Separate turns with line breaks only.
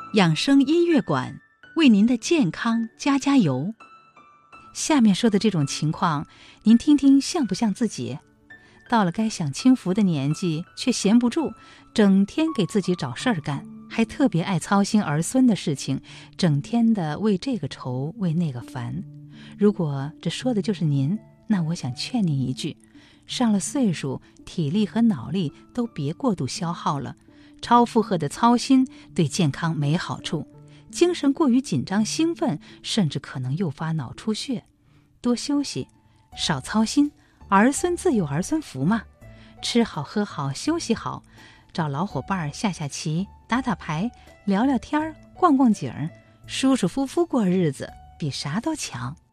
养生音乐馆为您的健康加加油。下面说的这种情况，您听听像不像自己？到了该享清福的年纪，却闲不住，整天给自己找事儿干，还特别爱操心儿孙的事情，整天的为这个愁为那个烦。如果这说的就是您，那我想劝您一句，上了岁数，体力和脑力都别过度消耗了，超负荷的操心对健康没好处，精神过于紧张兴奋，甚至可能诱发脑出血。多休息，少操心，儿孙自有儿孙福嘛。吃好喝好休息好，找老伙伴下下棋打打牌聊聊天逛逛景儿，舒舒服服过日子比啥都强。